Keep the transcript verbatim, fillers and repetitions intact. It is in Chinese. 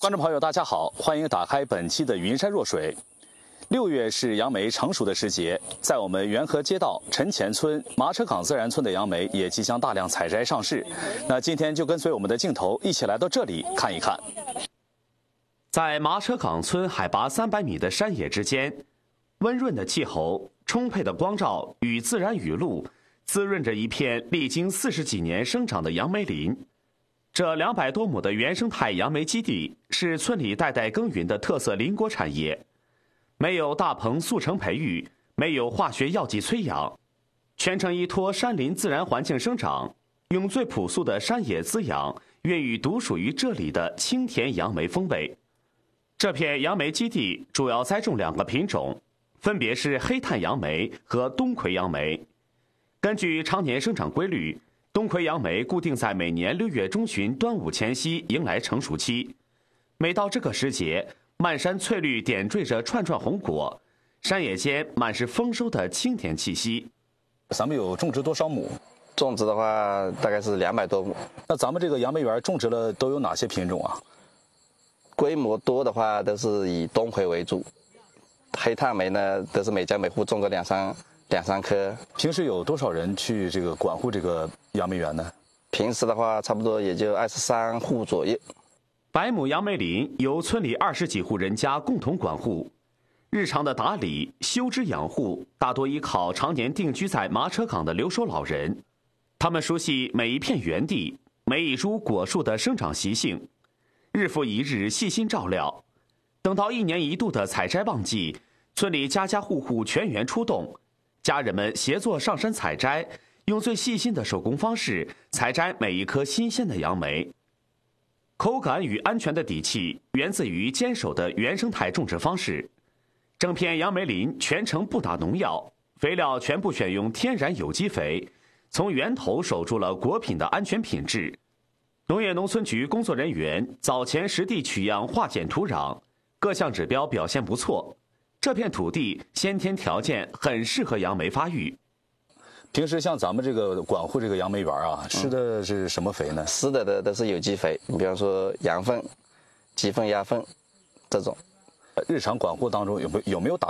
观众朋友，大家好，欢迎打开本期的云山若水。六月是杨梅成熟的时节，在我们元河街道陈前村麻车岗自然村的杨梅也即将大量采摘上市。那今天就跟随我们的镜头一起来到这里看一看。 在麻车岗村海拔三百米的山野之间，温润的气候、充沛的光照与自然雨露，滋润着一片历经四十几年生长的杨梅林。这两百多亩的原生态杨梅基地是村里代代耕耘的特色林果产业，没有大棚速成培育，没有化学药剂催养，全程依托山林自然环境生长，用最朴素的山野滋养，孕育独属于这里的清甜杨梅风味。这片杨梅基地主要栽种两个品种，分别是黑炭杨梅和冬葵杨梅。根据常年生长规律，冬葵杨梅固定在每年六月中旬端午前夕迎来成熟期。每到这个时节，漫山翠绿点缀着串串红果，山野间满是丰收的清甜气息。 咱们有种植多少亩？ 种植的话大概是两百多亩。 那咱们这个杨梅园种植了都有哪些品种啊？ 规模多的话都是以冬葵为主，黑炭梅呢都是每家每户种个两三两三棵。 平时有多少人去这个管护这个杨梅园呢？ 平时的话差不多也就二十三户左右。 百亩杨梅林由村里二十几户人家共同管护，日常的打理、修枝养护大多依靠常年定居在麻车岗的留守老人。他们熟悉每一片园地、每一株果树的生长习性，日复一日细心照料。等到一年一度的采摘旺季，村里家家户户全员出动，家人们协作上山采摘，用最细心的手工方式采摘每一颗新鲜的杨梅。口感与安全的底气源自于坚守的原生态种植方式。整片杨梅林全程不打农药，肥料全部选用天然有机肥，从源头守住了果品的安全品质。农业农村局工作人员早前实地取样化检土壤，各项指标表现不错。这片土地先天条件很适合杨梅发育。 平时像咱们这个管护这个杨梅园啊，施的是什么肥呢？ 施的的都是有机肥，你比方说羊粪、鸡粪、鸭粪这种。 日常管护当中有没有有没有打